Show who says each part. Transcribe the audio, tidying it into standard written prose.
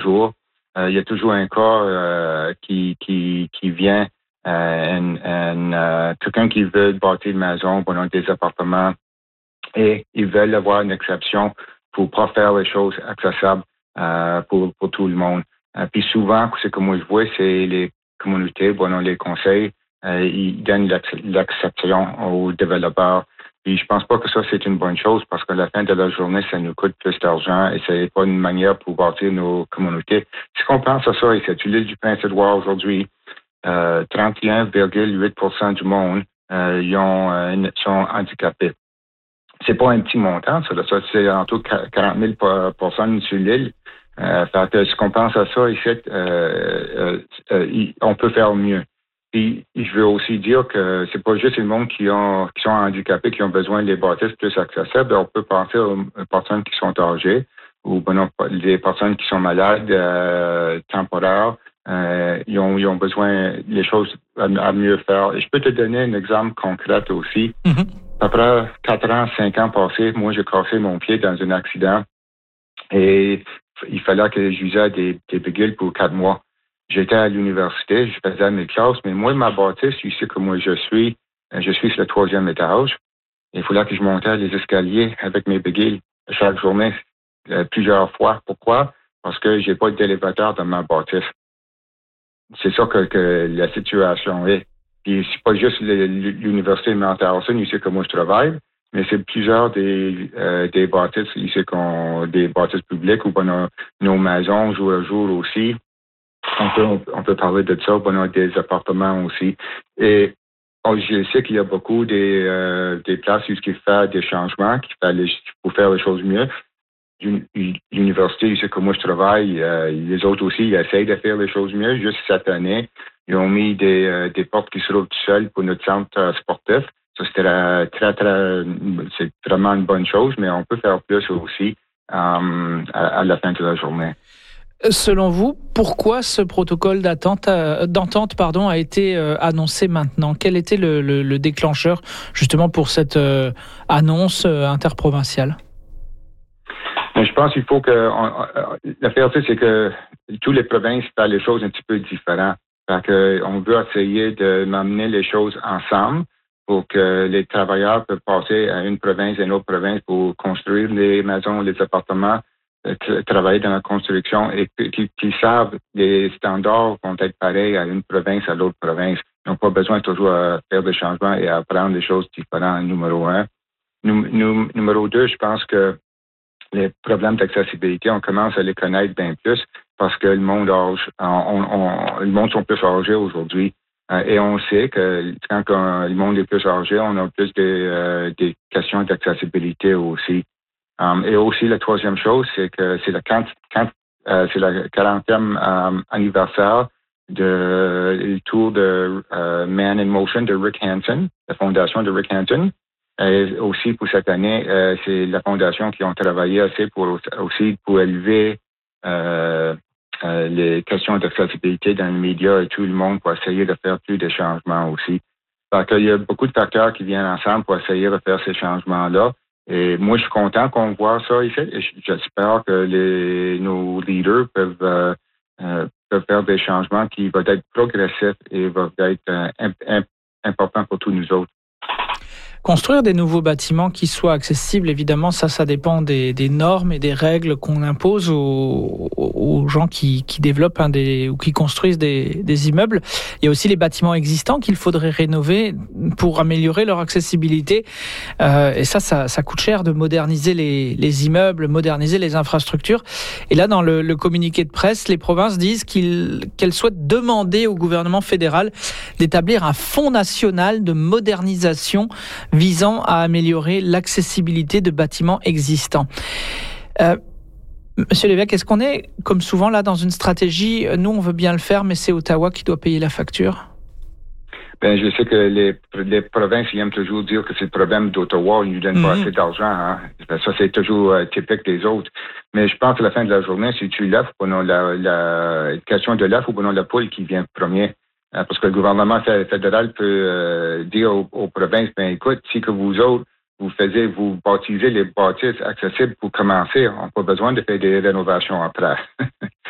Speaker 1: toujours. Il y a toujours un cas qui vient, quelqu'un qui veut bâtir une maison, des appartements, et ils veulent avoir une exception pour pas faire les choses accessibles pour tout le monde. Puis souvent, ce que moi je vois, c'est les communautés, les conseils, ils donnent l'exception aux développeurs. Puis je pense pas que ça, c'est une bonne chose parce qu'à la fin de la journée, ça nous coûte plus d'argent et c'est pas une manière pour bâtir nos communautés. Si on pense à ça, et c'est l'île du Prince-Édouard aujourd'hui, 31,8% du monde sont handicapés. C'est pas un petit montant, ça c'est en tout 40 000 personnes sur l'île. Fait que si on pense à ça ici, on peut faire mieux. Puis je veux aussi dire que c'est pas juste les monde qui sont handicapés qui ont besoin des bâtisses plus accessibles. On peut penser aux personnes qui sont âgées ou les personnes qui sont malades temporaires. Ils ont besoin des choses à mieux faire. Et je peux te donner un exemple concret aussi.
Speaker 2: Mm-hmm.
Speaker 1: Après 4 ans, 5 ans passés, moi, j'ai cassé mon pied dans un accident et il fallait que j'usais des bégules pour 4 mois. J'étais à l'université, je faisais mes classes, mais moi, ma bâtisse, tu sais que moi, je suis sur le 3e étage. Il fallait que je montais les escaliers avec mes bégules chaque journée, plusieurs fois. Pourquoi? Parce que j'ai pas d'élévateur dans ma bâtisse. C'est ça que la situation est. Puis c'est pas juste l'université de Mount Allison, ici que moi je travaille, mais c'est plusieurs des bâtisses ici des bâtisses publiques ou nos maisons jour à jour aussi. On peut parler de ça, des appartements aussi. Et je sais qu'il y a beaucoup des places où il fait des changements, pour faire les choses mieux. L'université, ici que moi je travaille, les autres aussi, ils essayent de faire les choses mieux. Juste cette année, ils ont mis des portes qui se rouvrent tout seuls pour notre centre sportif. Ça, c'est vraiment une bonne chose, mais on peut faire plus aussi à la fin de la journée.
Speaker 2: Selon vous, pourquoi ce protocole d'entente a été annoncé maintenant? Quel était le déclencheur justement pour cette annonce interprovinciale?
Speaker 1: Je pense qu'il faut que l'affaire, c'est que toutes les provinces font les choses un petit peu différentes. Fait que on veut essayer de m'amener les choses ensemble pour que les travailleurs peuvent passer à une province et une autre province pour construire les maisons, les appartements, travailler dans la construction et qu'ils savent les standards vont être pareils à une province à l'autre province. Ils n'ont pas besoin toujours de faire des changements et apprendre des choses différentes, numéro 1. Numéro 2, je pense que les problèmes d'accessibilité, on commence à les connaître bien plus parce que le monde sont plus âgés aujourd'hui. Et on sait que quand le monde est plus âgé, on a plus des questions d'accessibilité aussi. Et aussi, la troisième chose, c'est que c'est le 40e anniversaire du tour de Man in Motion de Rick Hansen, la fondation de Rick Hansen. Et aussi pour cette année, c'est la fondation qui ont travaillé assez pour élever les questions d'accessibilité dans les médias et tout le monde pour essayer de faire plus de changements aussi. Parce qu'il y a beaucoup de facteurs qui viennent ensemble pour essayer de faire ces changements-là. Et moi, je suis content qu'on voit ça ici. Et j'espère que nos leaders peuvent faire des changements qui vont être progressifs et vont être importants pour tous nous autres.
Speaker 2: Construire des nouveaux bâtiments qui soient accessibles, évidemment, ça dépend des normes et des règles qu'on impose aux gens qui développent ou qui construisent des immeubles. Il y a aussi les bâtiments existants qu'il faudrait rénover pour améliorer leur accessibilité. Et ça coûte cher de moderniser les immeubles, moderniser les infrastructures. Et là, dans le communiqué de presse, les provinces disent qu'elles souhaitent demander au gouvernement fédéral d'établir un fonds national de modernisation visant à améliorer l'accessibilité de bâtiments existants. Monsieur Lévesque, est-ce qu'on est, comme souvent, là, dans une stratégie, nous, on veut bien le faire, mais c'est Ottawa qui doit payer la facture?
Speaker 1: Je sais que les provinces aiment toujours dire que c'est le problème d'Ottawa, ils ne nous donnent pas assez d'argent. Hein? Ça, c'est toujours typique des autres. Mais je pense qu'à la fin de la journée, si tu l'offres, la question de l'offre ou la poule qui vient premier. Parce que le gouvernement fédéral peut dire aux provinces, écoute, si que vous autres, vous baptisez les bâtisses accessibles pour commencer, on n'a pas besoin de faire des rénovations après.